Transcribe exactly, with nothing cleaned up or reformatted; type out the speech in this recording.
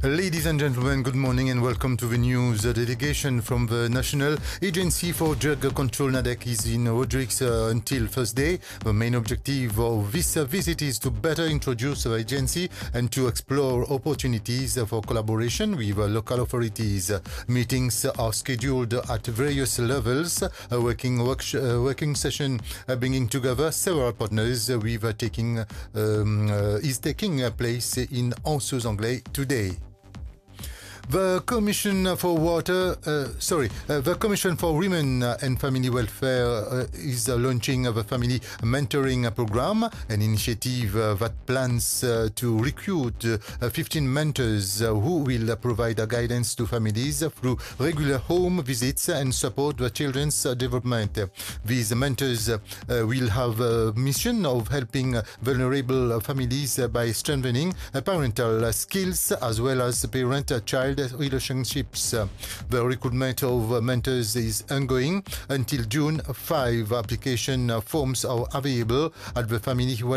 Ladies and gentlemen, good morning and welcome to the news. A delegation from the National Agency for Drug Control NADEC is in Rodrigues uh, until Thursday. The main objective of this uh, visit is to better introduce the agency and to explore opportunities for collaboration with uh, local authorities. Meetings are scheduled at various levels. A working, work uh, working session uh, bringing together several partners uh, with uh, taking, um, uh, is taking uh, place in Anceaux-Anglais today. The Commission for Water, uh, sorry, uh, the Commission for Women and Family Welfare uh, is uh, launching uh, the Family Mentoring Program, an initiative uh, that plans uh, to recruit uh, fifteen mentors uh, who will uh, provide uh, guidance to families through regular home visits and support the children's uh, development. These mentors uh, will have a mission of helping uh, vulnerable families uh, by strengthening uh, parental uh, skills as well as parent-child relationships. The recruitment of mentors is ongoing until June fifth. Application forms are available at the Family